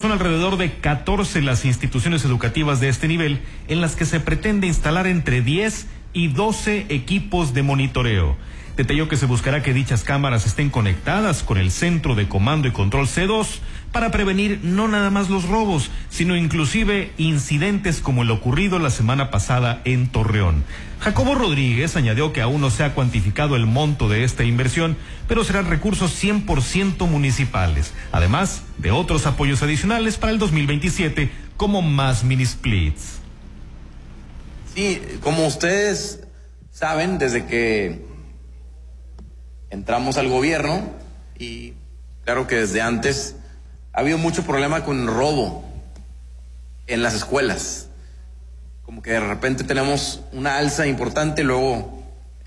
son alrededor de 14 las instituciones educativas de este nivel en las que se pretende instalar entre 10 y 12 equipos de monitoreo. Detalló que se buscará que dichas cámaras estén conectadas con el Centro de Comando y Control C2 para prevenir no nada más los robos, sino inclusive incidentes como el ocurrido la semana pasada en Torreón. Jacobo Rodríguez añadió que aún no se ha cuantificado el monto de esta inversión, pero serán recursos 100% municipales, además de otros apoyos adicionales para el 2027, como más mini splits. Sí, como ustedes saben, desde que entramos al gobierno, y claro que desde antes ha habido mucho problema con el robo en las escuelas. Como que de repente tenemos una alza importante, luego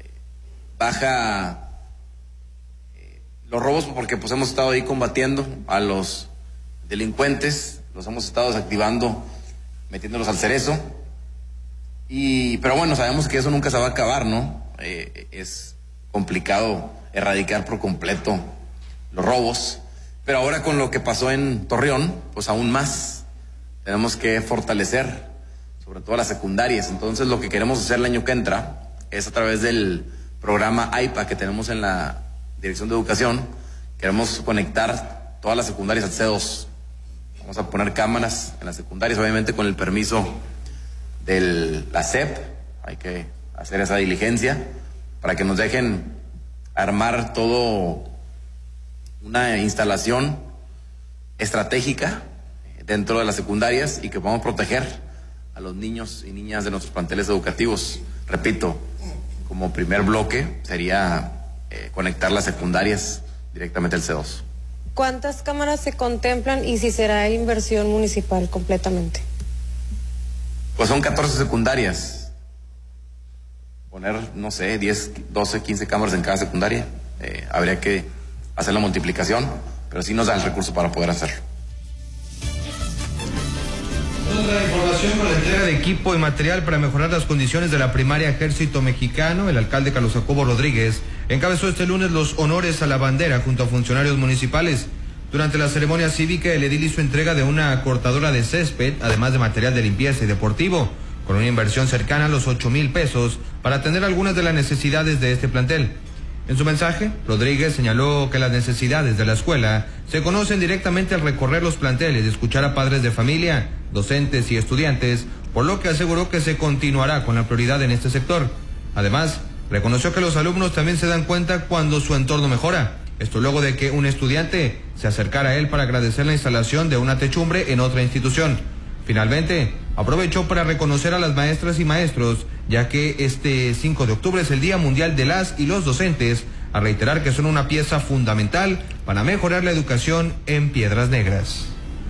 baja los robos, porque pues hemos estado ahí combatiendo a los delincuentes, los hemos estado desactivando, metiéndolos al cerezo. Pero bueno, sabemos que eso nunca se va a acabar, ¿no? Es complicado erradicar por completo los robos, pero ahora con lo que pasó en Torreón, pues aún más tenemos que fortalecer sobre todo las secundarias. Entonces lo que queremos hacer el año que entra es, a través del programa AIPA que tenemos en la Dirección de Educación, queremos conectar todas las secundarias al C2. Vamos a poner cámaras en las secundarias, obviamente con el permiso de la SEP. Hay que hacer esa diligencia para que nos dejen armar todo una instalación estratégica dentro de las secundarias y que podamos proteger a los niños y niñas de nuestros planteles educativos. Repito, como primer bloque sería conectar las secundarias directamente al C2. ¿Cuántas cámaras se contemplan y si será inversión municipal completamente? Pues son 14 secundarias. Poner, no sé, 10, 12, 15 cámaras en cada secundaria. Habría que hacer la multiplicación, pero sí nos da el recurso para poder hacerlo. Otra información con la entrega de equipo y material para mejorar las condiciones de la primaria Ejército Mexicano. El alcalde Carlos Jacobo Rodríguez encabezó este lunes los honores a la bandera junto a funcionarios municipales. Durante la ceremonia cívica, el edil hizo entrega de una cortadora de césped, además de material de limpieza y deportivo, con una inversión cercana a los 8,000 pesos para atender algunas de las necesidades de este plantel. En su mensaje, Rodríguez señaló que las necesidades de la escuela se conocen directamente al recorrer los planteles y escuchar a padres de familia, docentes y estudiantes, por lo que aseguró que se continuará con la prioridad en este sector. Además, reconoció que los alumnos también se dan cuenta cuando su entorno mejora. Esto luego de que un estudiante se acercara a él para agradecer la instalación de una techumbre en otra institución. Finalmente, aprovechó para reconocer a las maestras y maestros, ya que este 5 de octubre es el Día Mundial de las y los Docentes, a reiterar que son una pieza fundamental para mejorar la educación en Piedras Negras.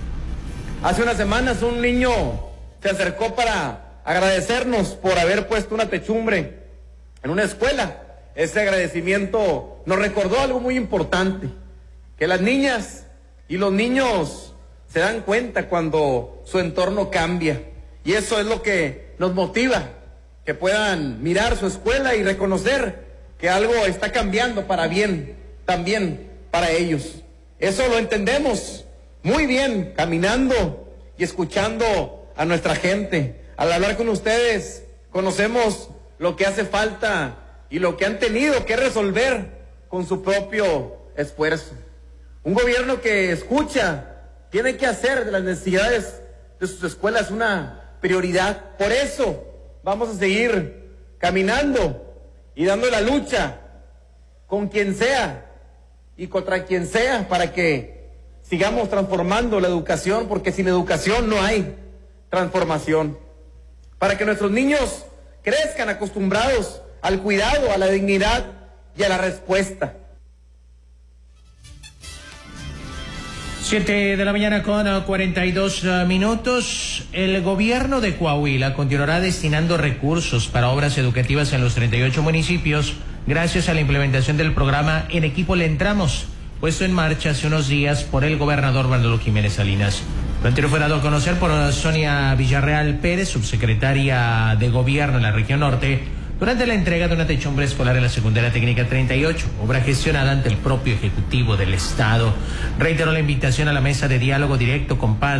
Hace unas semanas un niño se acercó para agradecernos por haber puesto una techumbre en una escuela. Ese agradecimiento nos recordó algo muy importante, que las niñas y los niños se dan cuenta cuando su entorno cambia, y eso es lo que nos motiva, que puedan mirar su escuela y reconocer que algo está cambiando para bien, también para ellos. Eso lo entendemos muy bien caminando y escuchando a nuestra gente. Al hablar con ustedes, conocemos lo que hace falta y lo que han tenido que resolver con su propio esfuerzo. Un gobierno que escucha tiene que hacer de las necesidades de sus escuelas una prioridad. Por eso vamos a seguir caminando y dando la lucha con quien sea y contra quien sea para que sigamos transformando la educación, porque sin educación no hay transformación. Para que nuestros niños crezcan acostumbrados al cuidado, a la dignidad y a la respuesta. 7 de la mañana con 42 minutos. El gobierno de Coahuila continuará destinando recursos para obras educativas en los 38 municipios gracias a la implementación del programa En Equipo Le Entramos, puesto en marcha hace unos días por el gobernador Manolo Jiménez Salinas. Lo anterior fue dado a conocer por Sonia Villarreal Pérez, subsecretaria de Gobierno en la región norte, durante la entrega de una techumbre escolar en la Secundaria Técnica 38, obra gestionada ante el propio Ejecutivo del Estado. Reiteró la invitación a la mesa de diálogo directo con padres